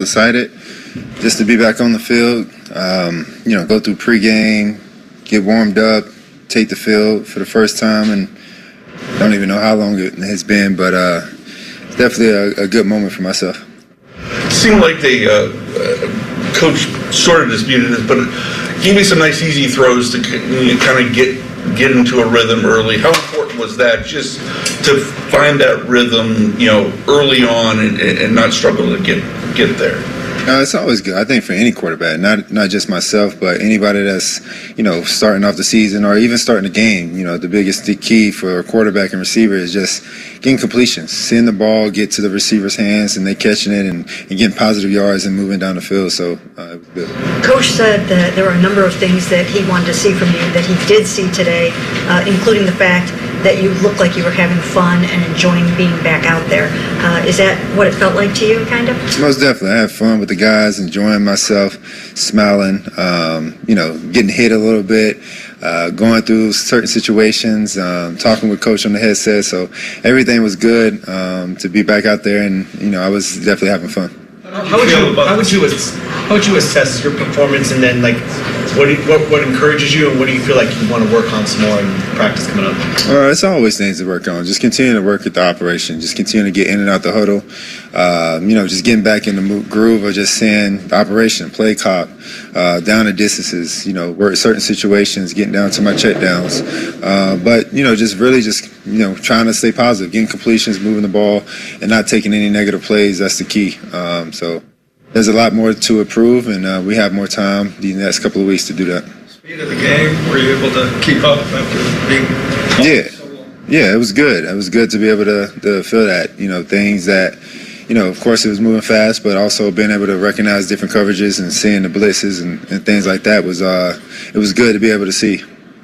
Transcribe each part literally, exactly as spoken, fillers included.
excited just to be back on the field. Um, you know, go through pregame, get warmed up, take the field for the first time, and I don't even know how long it has been, but uh, it's definitely a, a good moment for myself. It seemed like the uh, uh, coach sort of disputed it, but gave me some nice easy throws to you know, kind of get get into a rhythm early. How important was that, just to find that rhythm, you know, early on and, and not struggle to get get there? Uh, it's always good, I think, for any quarterback, not not just myself, but anybody that's, you know, starting off the season or even starting the game. You know, the biggest key for a quarterback and receiver is just getting completions, seeing the ball get to the receiver's hands and they catching it and, and getting positive yards and moving down the field. So uh, it was good. Coach said that there were a number of things that he wanted to see from you that he did see today, uh, including the fact that you looked like you were having fun and enjoying being back out there. Uh, is that what it felt like to you, kind of? Most definitely. I had fun with the guys, enjoying myself, smiling, um, you know, getting hit a little bit, uh, going through certain situations, um, talking with Coach on the headset. So everything was good um, to be back out there, and, you know, I was definitely having fun. How would you how would you how would you assess your performance, and then like what do you, what what encourages you, and what do you feel like you want to work on some more in practice coming up? Uh, it's always things to work on. Just continue to work at the operation. Just continue to get in and out the huddle. Uh, you know, just getting back in the groove of just seeing the operation, play clock, uh, down the distances. You know, work certain situations, getting down to my check downs. Uh, but you know, just really just you know trying to stay positive, getting completions, moving the ball, and not taking any negative plays. That's the key. Um, so there's a lot more to improve, and uh, we have more time the next couple of weeks to do that. Speed of the game, were you able to keep up after being yeah so long? Yeah, it was good. It was good to be able to, to feel that, you know, things that, you know, of course it was moving fast, but also being able to recognize different coverages and seeing the blitzes and, and things like that was uh it was good to be able to see.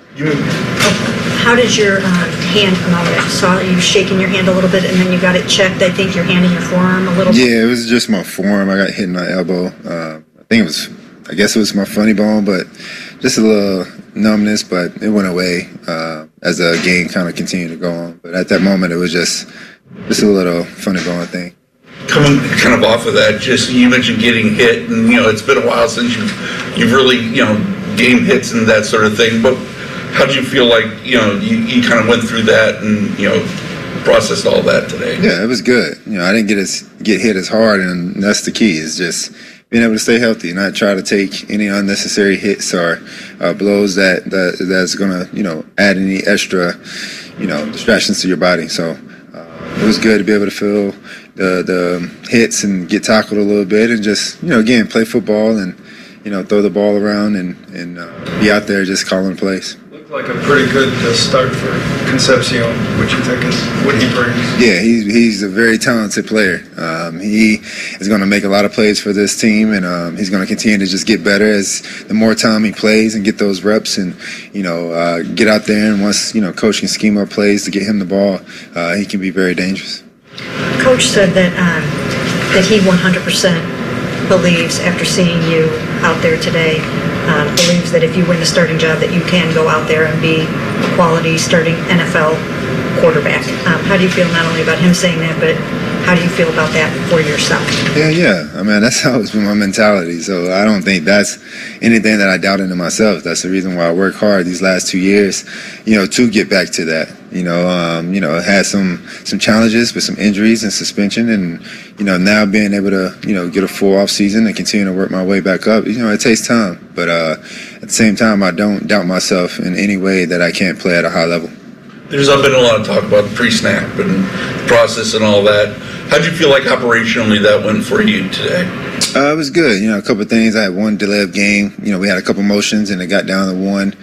How did your uh, hand come out? I saw you shaking your hand a little bit, and then you got it checked. I think your hand and your forearm a little bit. Yeah, it was just my forearm. I got hit in my elbow. Uh, I think it was, I guess it was my funny bone, but just a little numbness, but it went away uh, as the game kind of continued to go on. But at that moment, it was just just a little funny bone thing. Coming kind of off of that, just you mentioned getting hit, and you know it's been a while since you've you've really you know gained hits and that sort of thing. But how do you feel like you know you, you kind of went through that and you know processed all that today? Yeah, it was good. You know, I didn't get as get hit as hard, and that's the key. Is just being able to stay healthy and not try to take any unnecessary hits or uh, blows that, that that's gonna you know add any extra you know distractions to your body. So uh, it was good to be able to feel the the hits and get tackled a little bit, and just you know again play football and you know throw the ball around and and uh, be out there just calling plays. Like a pretty good uh, start for Concepcion. What you think is what he brings? Yeah, he's he's a very talented player. Um, he is going to make a lot of plays for this team, and um, he's going to continue to just get better as the more time he plays and get those reps, and you know uh, get out there. And once you know coach can scheme up plays to get him the ball, uh, he can be very dangerous. Coach said that um, that he one hundred percent believes, after seeing you out there today, um, believes that if you win the starting job that you can go out there and be a quality starting N F L quarterback. Um, how do you feel not only about him saying that, but how do you feel about that for yourself? Yeah, yeah. I mean, that's always been my mentality. So I don't think that's anything that I doubt into myself. That's the reason why I work hard these last two years, you know, to get back to that. You know, um, you know, had some some challenges with some injuries and suspension, and you know, now being able to you know get a full off season and continue to work my way back up. You know, it takes time, but uh, at the same time, I don't doubt myself in any way that I can't play at a high level. There's been a lot of talk about pre-snap and the process and all that. How did you feel like operationally that went for you today? Uh, it was good. You know, a couple of things. I had one delay of game. You know, we had a couple motions and it got down to one.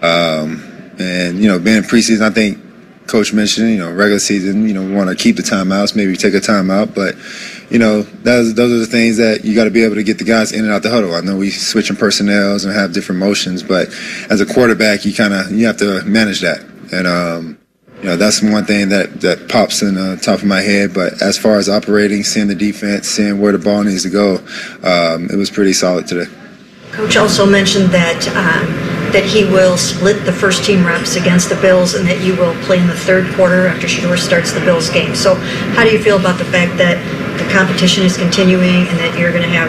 Um, and, you know, being preseason, I think Coach mentioned, you know, regular season, you know, we want to keep the timeouts, maybe take a timeout. But, you know, those, those are the things that you got to be able to get the guys in and out the huddle. I know we switching personnels and have different motions, but as a quarterback, you kind of, you have to manage that. And, um, you know, that's one thing that, that pops in the top of my head. But as far as operating, seeing the defense, seeing where the ball needs to go, um, it was pretty solid today. Coach also mentioned that um, that he will split the first team reps against the Bills, and that you will play in the third quarter after Shedeur starts the Bills game. So how do you feel about the fact that the competition is continuing and that you're going to have